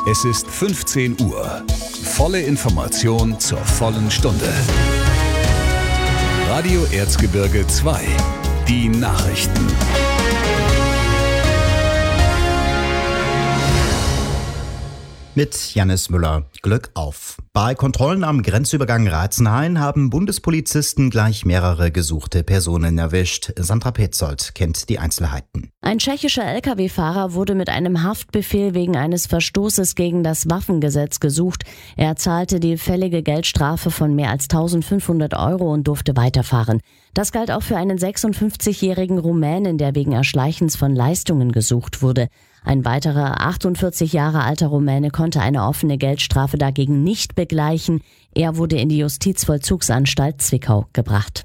Es ist 15 Uhr. Volle Information zur vollen Stunde. Radio Erzgebirge 2. Die Nachrichten. Mit Jannis Müller. Glück auf. Bei Kontrollen am Grenzübergang Ratzenhain haben Bundespolizisten gleich mehrere gesuchte Personen erwischt. Sandra Petzold kennt die Einzelheiten. Ein tschechischer Lkw-Fahrer wurde mit einem Haftbefehl wegen eines Verstoßes gegen das Waffengesetz gesucht. Er zahlte die fällige Geldstrafe von mehr als 1.500 € und durfte weiterfahren. Das galt auch für einen 56-jährigen Rumänen, der wegen Erschleichens von Leistungen gesucht wurde. Ein weiterer 48 Jahre alter Rumäne konnte eine offene Geldstrafe dagegen nicht begleichen. Er wurde in die Justizvollzugsanstalt Zwickau gebracht.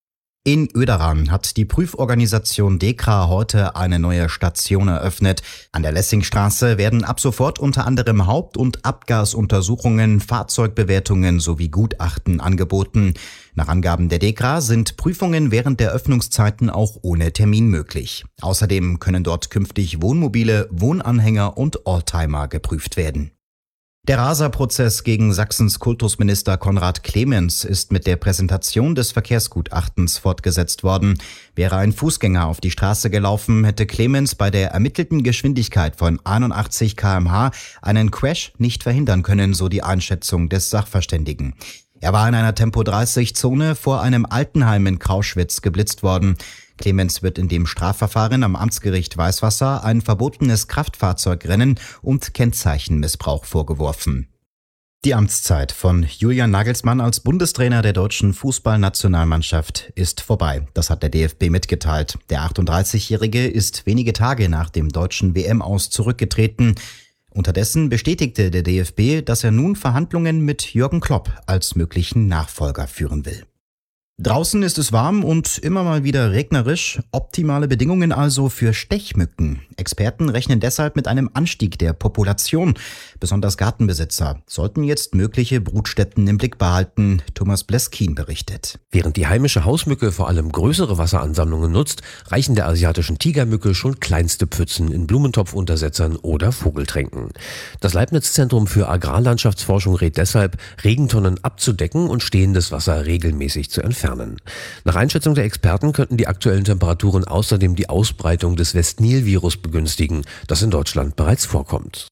In Oederan hat die Prüforganisation DEKRA heute eine neue Station eröffnet. An der Lessingstraße werden ab sofort unter anderem Haupt- und Abgasuntersuchungen, Fahrzeugbewertungen sowie Gutachten angeboten. Nach Angaben der DEKRA sind Prüfungen während der Öffnungszeiten auch ohne Termin möglich. Außerdem können dort künftig Wohnmobile, Wohnanhänger und Oldtimer geprüft werden. Der Raaser-Prozess gegen Sachsens Kultusminister Konrad Clemens ist mit der Präsentation des Verkehrsgutachtens fortgesetzt worden. Wäre ein Fußgänger auf die Straße gelaufen, hätte Clemens bei der ermittelten Geschwindigkeit von 81 km/h einen Crash nicht verhindern können, so die Einschätzung des Sachverständigen. Er war in einer Tempo-30-Zone vor einem Altenheim in Krauschwitz geblitzt worden. Clemens wird in dem Strafverfahren am Amtsgericht Weißwasser ein verbotenes Kraftfahrzeugrennen und Kennzeichenmissbrauch vorgeworfen. Die Amtszeit von Julian Nagelsmann als Bundestrainer der deutschen Fußballnationalmannschaft ist vorbei. Das hat der DFB mitgeteilt. Der 38-Jährige ist wenige Tage nach dem deutschen WM-Aus zurückgetreten. Unterdessen bestätigte der DFB, dass er nun Verhandlungen mit Jürgen Klopp als möglichen Nachfolger führen will. Draußen ist es warm und immer mal wieder regnerisch. Optimale Bedingungen also für Stechmücken. Experten rechnen deshalb mit einem Anstieg der Population. Besonders Gartenbesitzer sollten jetzt mögliche Brutstätten im Blick behalten. Thomas Bleskin berichtet. Während die heimische Hausmücke vor allem größere Wasseransammlungen nutzt, reichen der asiatischen Tigermücke schon kleinste Pfützen in Blumentopfuntersetzern oder Vogeltränken. Das Leibniz-Zentrum für Agrarlandschaftsforschung rät deshalb, Regentonnen abzudecken und stehendes Wasser regelmäßig zu entfernen. Nach Einschätzung der Experten könnten die aktuellen Temperaturen außerdem die Ausbreitung des Westnil-Virus begünstigen, das in Deutschland bereits vorkommt.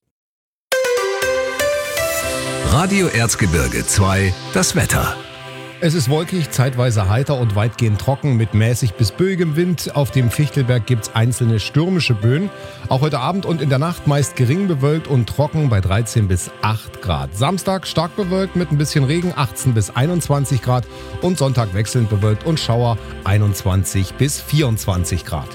Radio Erzgebirge 2, das Wetter. Es ist wolkig, zeitweise heiter und weitgehend trocken mit mäßig bis böigem Wind. Auf dem Fichtelberg gibt es einzelne stürmische Böen. Auch heute Abend und in der Nacht meist gering bewölkt und trocken bei 13 bis 8 Grad. Samstag stark bewölkt mit ein bisschen Regen, 18 bis 21 Grad. Und Sonntag wechselnd bewölkt und Schauer, 21 bis 24 Grad.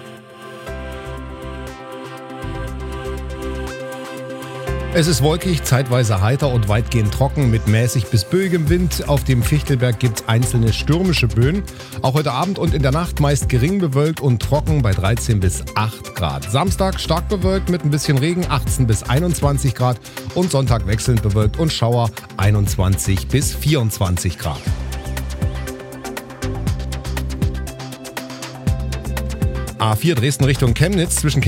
Es ist wolkig, zeitweise heiter und weitgehend trocken mit mäßig bis böigem Wind. Auf dem Fichtelberg gibt es einzelne stürmische Böen. Auch heute Abend und in der Nacht meist gering bewölkt und trocken bei 13 bis 8 Grad. Samstag stark bewölkt mit ein bisschen Regen, 18 bis 21 Grad. Und Sonntag wechselnd bewölkt und Schauer, 21 bis 24 Grad. A4 Dresden Richtung Chemnitz zwischen